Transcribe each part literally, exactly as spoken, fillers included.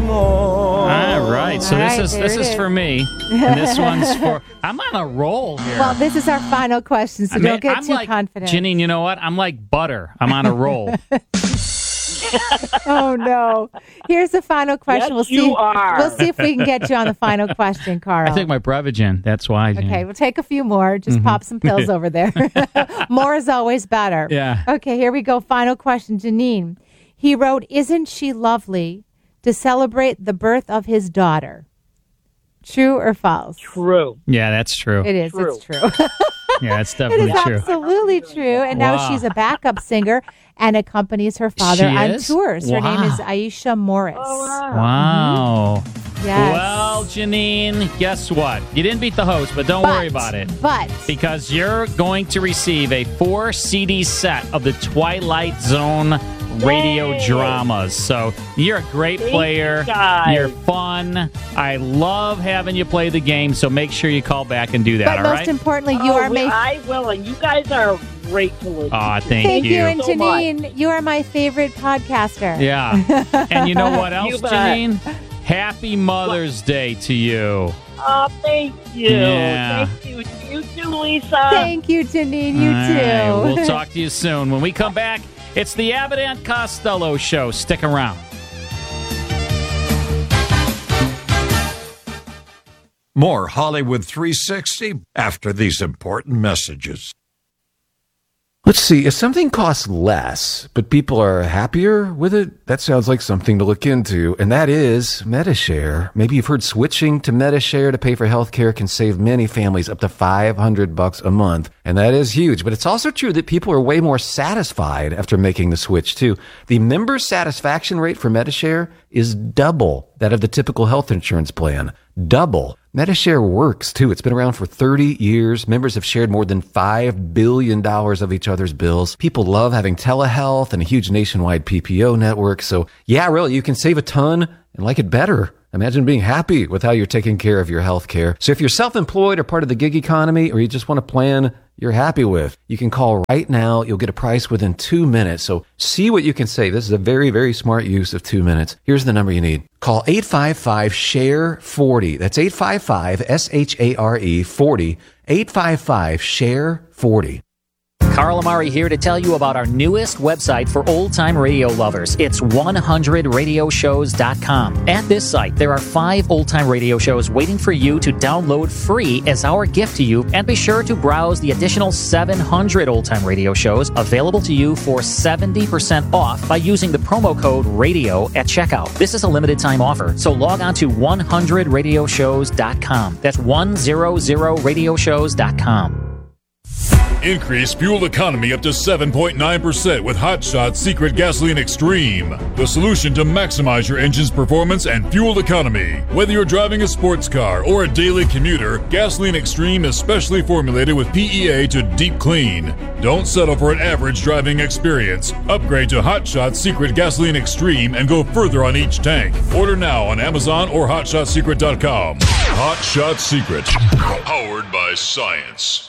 more. All right, so All this right, is there this it is is. for me, and this one's for. I'm on a roll here. Well, this is our final question, so I mean, don't get I'm too like, confident. Janine, you know what? I'm like butter. I'm on a roll. Oh no! Here's the final question. Yes, we'll see. you are. We'll see if we can get you on the final question, Carl. I think my Prevagen. That's why. Janine. Okay, we'll take a few more. Just pop some pills over there. More is always better. Yeah. Okay, here we go. Final question, Janine. He wrote, "Isn't she lovely?" to celebrate the birth of his daughter. True or false? True. Yeah, that's true. It is. True. It's true. Yeah, that's It definitely is true. absolutely true. And Wow. now she's a backup singer and accompanies her father She on is? tours. Her name Wow. is Aisha Morris. Oh, wow. Wow. Yes. Well, Janine, guess what? You didn't beat the host, but don't But- worry about it. But Because you're going to receive a four C D set of the Twilight Zone radio Yay. dramas. So you're a great Thank player. you, guys. You're fun. I love having you play the game, so make sure you call back and do that, but all most right? importantly, you Oh, are we- my I will, and you guys are great to listen Aw, to. thank Thank you, you. and so much. Janine, you are my favorite podcaster. Yeah. And you know what else, You bet. Janine? Happy Mother's Day to you. Oh, thank you. Yeah. Thank you. You too, Lisa. Thank you, Janine. You All too. right, we'll talk to you soon. When we come back, it's the Abbott and Costello Show. Stick around. More Hollywood three sixty after these important messages. Let's see, if something costs less, but people are happier with it, that sounds like something to look into, and that is Medishare. Maybe you've heard switching to Medishare to pay for healthcare can save many families up to five hundred bucks a month, and that is huge. But it's also true that people are way more satisfied after making the switch, too. The member satisfaction rate for Medishare is double that of the typical health insurance plan. Double. Medishare works, too. It's been around for thirty years. Members have shared more than five billion dollars of each other's bills. People love having telehealth and a huge nationwide P P O network. So, yeah, really, you can save a ton and like it better. Imagine being happy with how you're taking care of your health care. So if you're self-employed or part of the gig economy, or you just want a plan you're happy with, you can call right now. You'll get a price within two minutes. So see what you can save. This is a very, very smart use of two minutes. Here's the number you need. Call eight five five, S H A R E, forty. That's eight five five, S H A R E, forty. eight five five, S H A R E, forty. Carl Amari here to tell you about our newest website for old-time radio lovers. It's one hundred radio shows dot com. At this site, there are five old-time radio shows waiting for you to download free as our gift to you, and be sure to browse the additional seven hundred old-time radio shows available to you for seventy percent off by using the promo code RADIO at checkout. This is a limited-time offer, so log on to one hundred radio shows dot com. That's one hundred radio shows dot com. Increase fuel economy up to seven point nine percent with Hot Shot Secret Gasoline Extreme, the solution to maximize your engine's performance and fuel economy. Whether you're driving a sports car or a daily commuter, Gasoline Extreme is specially formulated with P E A to deep clean. Don't settle for an average driving experience. Upgrade to Hot Shot Secret Gasoline Extreme and go further on each tank. Order now on Amazon or hot shot secret dot com. Hot Shot Secret, powered by science.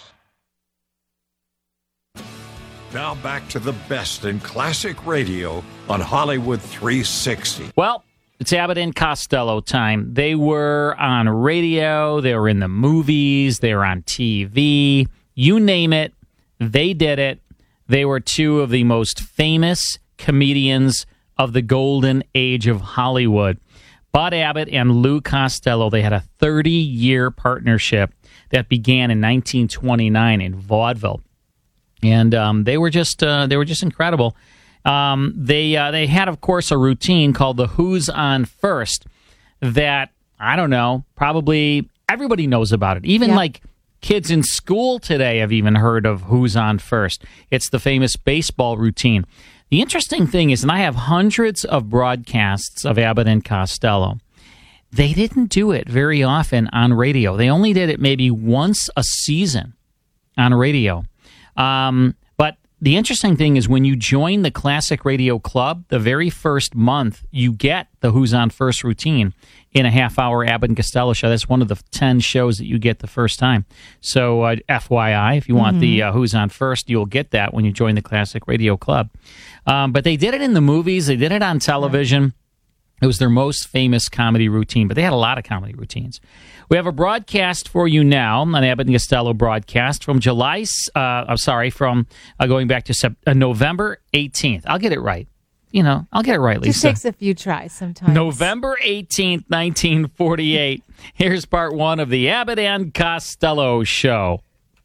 Now back to the best in classic radio on Hollywood three sixty. Well, it's Abbott and Costello time. They were on radio, they were in the movies, they were on T V. You name it, they did it. They were two of the most famous comedians of the golden age of Hollywood. Bud Abbott and Lou Costello, they had a thirty-year partnership that began in nineteen twenty-nine in vaudeville. And um, they were just uh, they were just incredible. Um, they uh, they had, of course, a routine called the Who's On First that, I don't know, probably everybody knows about it. Even Yeah. like kids in school today have even heard of Who's On First. It's the famous baseball routine. The interesting thing is, and I have hundreds of broadcasts of Abbott and Costello, they didn't do it very often on radio. They only did it maybe once a season on radio. Um, but the interesting thing is, when you join the Classic Radio Club, the very first month, you get the Who's On First routine in a half-hour Abbott and Costello show. That's one of the ten shows that you get the first time. So, uh, F Y I, if you want mm-hmm. the uh, Who's On First, you'll get that when you join the Classic Radio Club. Um, but they did it in the movies. They did it on television. It was their most famous comedy routine, but they had a lot of comedy routines. We have a broadcast for you now, an Abbott and Costello broadcast from July, uh, I'm sorry, from uh, going back to Sep- uh, November eighteenth. I'll get it right. You know, I'll get it right, Lisa. It takes a few tries sometimes. November eighteenth, nineteen forty-eight. Here's part one of the Abbott and Costello Show.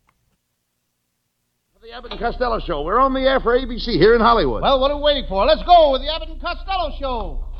The Abbott and Costello Show. We're on the air for A B C here in Hollywood. Well, what are we waiting for? Let's go with the Abbott and Costello Show.